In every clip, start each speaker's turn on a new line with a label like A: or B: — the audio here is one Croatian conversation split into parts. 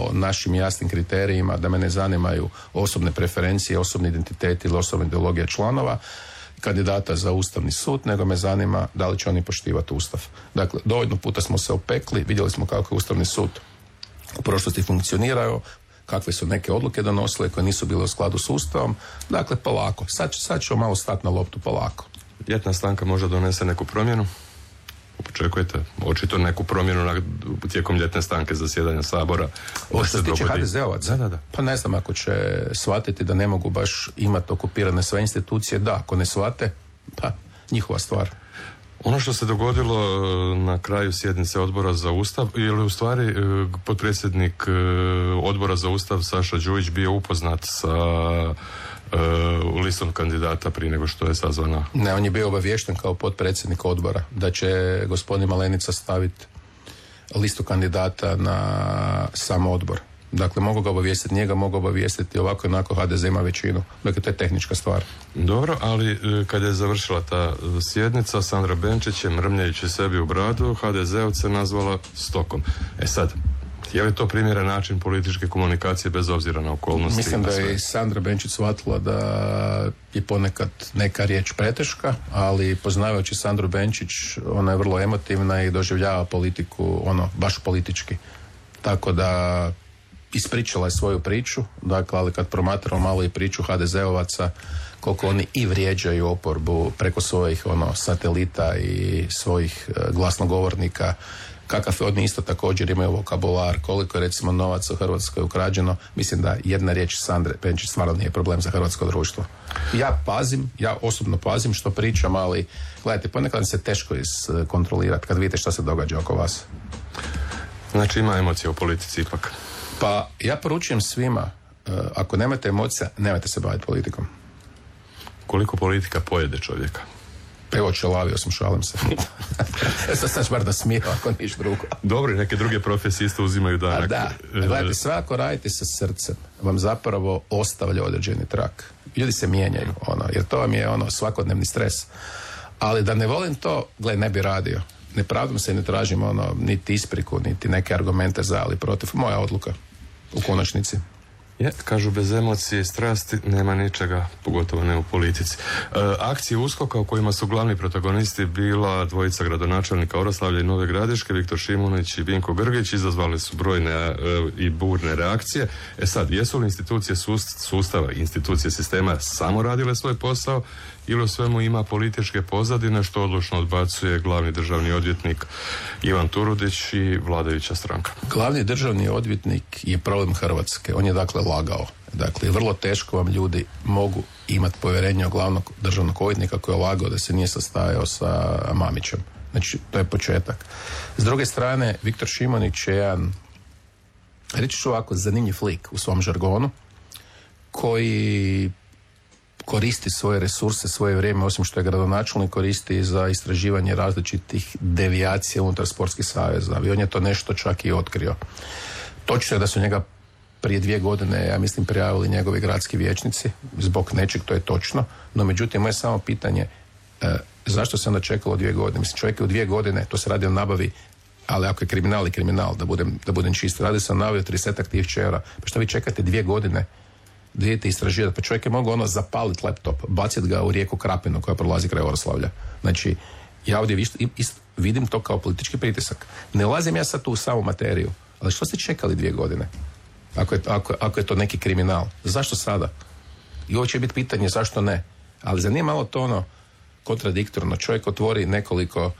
A: po našim jasnim kriterijima, da me ne zanimaju osobne preferencije, osobni identitet ili osobna ideologija članova kandidata za Ustavni sud, nego me zanima da li će oni poštivati Ustav. Dakle, dovoljno puta smo se opekli, vidjeli smo kako je Ustavni sud u prošlosti funkcionirao, kakve su neke odluke donosile koje nisu bile u skladu s Ustavom. Dakle, polako. Sad ćemo malo stati na loptu polako.
B: Ljetna stanka možda donese neku promjenu? Očekujete očito neku promjenu tijekom ljetne stanke zasjedanja Sabora?
A: Što se tiče HDZ-ovaca?
B: Da.
A: Pa ne znam, ako će shvatiti da ne mogu baš imati okupirane sve institucije, da, ako ne shvate, pa njihova stvar.
B: Ono što se dogodilo na kraju sjednice Odbora za Ustav, je li u stvari potpredsjednik Odbora za Ustav Saša Đujić bio upoznat sa listom kandidata prije nego što je sazvana?
A: Ne, on je bio obaviješten kao potpredsjednik odbora da će gospodin Malenica staviti listu kandidata na sam odbor. Dakle, mogu ga obavijestiti njega, mogu obavijestiti ovako i onako, HDZ ima većinu. Dakle, to je tehnička stvar.
B: Dobro, ali kad je završila ta sjednica, Sandra Benčić je mrmljajući sebi u bradu HDZ-ovce nazvala stokom. Sad, je li to primjeren način političke komunikacije bez obzira na okolnosti?
A: Mislim da je Sandra Benčić shvatila da je ponekad neka riječ preteška, ali poznavajući Sandru Benčić, ona je vrlo emotivna i doživljava politiku baš politički. Tako da ispričala je svoju priču, dakle, ali kad promatramo malo i priču HDZ-ovaca, koliko oni i vrijeđaju oporbu preko svojih satelita i svojih glasnogovornika, kakav oni isto također imaju vokabular, koliko je recimo novaca u Hrvatskoj ukrađeno, mislim da jedna riječ Sandre Benčić stvarno nije problem za hrvatsko društvo. Ja osobno pazim što pričam, ali gledajte, ponekad se teško iskontrolirati kad vidite šta se događa oko vas.
B: Znači ima emocija u politici ipak.
A: Pa ja poručujem svima, ako nemate emocija, nemojte se baviti politikom.
B: Koliko politika pojede čovjeka?
A: Evo, čelavio sam, šalim se. Sad bar da smije, ako niš drugo.
B: Dobro, neke druge profesije isto uzimaju danak.
A: Da, gledajte, sve ako radite sa srcem, vam zapravo ostavlja određeni trak. Ljudi se mijenjaju, jer to vam je svakodnevni stres. Ali da ne volim to, ne bi radio. Ne pravdam se i ne tražim niti ispriku, niti neke argumente za ali protiv. Moja odluka u konačnici.
B: Kažu, bez emocije i strasti nema ničega, pogotovo ne u politici. Akcije USKOK-a u kojima su glavni protagonisti bila dvojica gradonačelnika Oroslavlja i Nove Gradiške, Viktor Šimunić i Vinko Grgić, izazvali su brojne i burne reakcije. Sad, jesu li institucije sustava, institucije sistema samo radile svoj posao ili u svemu ima političke pozadine, što odlučno odbacuje glavni državni odvjetnik Ivan Turudić i vladajuća stranka? Glavni državni odvjetnik je problem Hrvatske. On je dakle lagao. Dakle, vrlo teško vam ljudi mogu imati povjerenje u glavnog državnog odvjetnika koji je lagao da se nije sastajao sa Mamićem. Znači, to je početak. S druge strane, Viktor Šimunić je jedan, reći ću ovako, zanimljiv lik u svom žargonu, koji koristi svoje resurse, svoje vrijeme, osim što je gradonačelnik, koristi za istraživanje različitih devijacija unutar sportskih saveza. I on je to nešto čak i otkrio. Točno je da su njega prije 2 godine, ja mislim, prijavili njegovi gradski vijećnici zbog nečeg, to je točno. No, međutim, moje samo pitanje, zašto se onda čekalo 2 godine? Mislim, čovjek je u 2 godine, to se radi o nabavi, ali ako je kriminal i kriminal, da budem čist, radi se o nabavi 30.000 eura. Pa što vi čekate 2 godine da idete istraživati? Pa čovjek je mogao zapaliti laptop, baciti ga u rijeku Krapinu koja prolazi kraj Oroslavlja. Znači, ja ovdje vidim to kao politički pritisak. Ne ulazim ja sad tu u samu materiju, ali što ste čekali 2 godine? Ako je to neki kriminal, zašto sada? I ovo će biti pitanje zašto ne. Ali zanima malo to kontradiktorno. Čovjek otvori nekoliko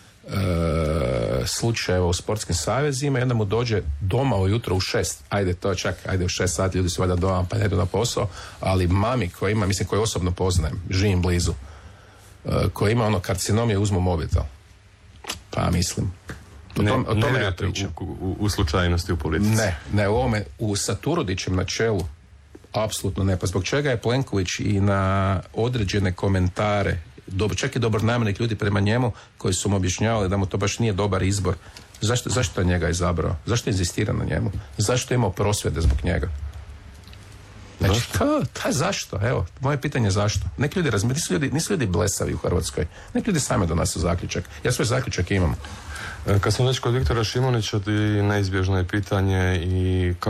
B: slučajeva u sportskim savezima i onda mu dođe doma ujutro u 6. Ajde u 6 sati, ljudi su valjda doma pa ne idu na posao, ali mami koja ima, mislim koju osobno poznajem, živim blizu, koja ima karcinom je uzmu mobitel. Pa mislim. O tome ja pričam. U slučajnosti u politici.
A: Ne, u ovome, sa Turudićem na čelu, apsolutno ne. Pa zbog čega je Plenković i na određene komentare, čak i dobronamjernih ljudi prema njemu, koji su mu objašnjavali da mu to baš nije dobar izbor. Zašto je njega izabrao? Zašto je inzistira na njemu? Zašto je imao prosvjede zbog njega? Znači, zašto? Evo, moje pitanje je zašto. Neki ljudi nisu ljudi blesavi u Hrvatskoj. Neki ljudi sami donose zaključak. Ja svoj zaključak imam.
B: Kad smo već kod Viktora Šimunića, neizbježno je pitanje i